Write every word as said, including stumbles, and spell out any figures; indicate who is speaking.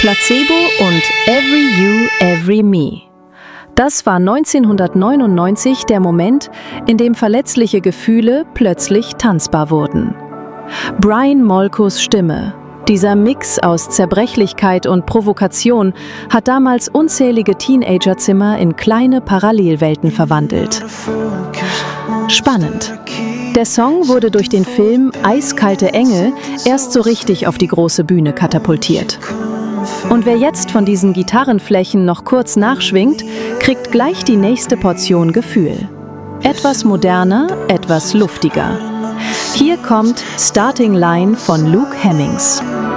Speaker 1: Placebo und Every You, Every Me. Das war neunzehnhundertneunundneunzig der Moment, in dem verletzliche Gefühle plötzlich tanzbar wurden. Brian Molkos Stimme, dieser Mix aus Zerbrechlichkeit und Provokation, hat damals unzählige Teenagerzimmer in kleine Parallelwelten verwandelt. Spannend. Der Song wurde durch den Film Eiskalte Engel erst so richtig auf die große Bühne katapultiert. Und wer jetzt von diesen Gitarrenflächen noch kurz nachschwingt, kriegt gleich die nächste Portion Gefühl. Etwas moderner, etwas luftiger. Hier kommt Starting Line von Luke Hemmings.